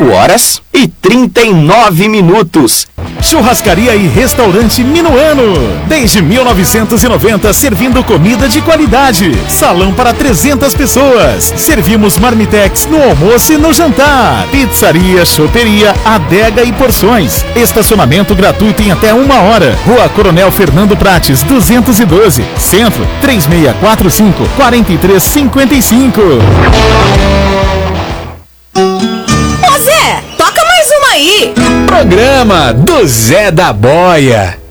5h39. Churrascaria e restaurante Minuano. Desde 1990, servindo comida de qualidade. Salão para 300 pessoas. Servimos marmitex no almoço e no jantar. Pizzaria, choperia, adega e porções. Estacionamento gratuito em até 1 hora. Rua Coronel Fernando Prates, 212. Centro, 3645-4355. Ô Zé, toca mais uma aí. Programa do Zé da Boia.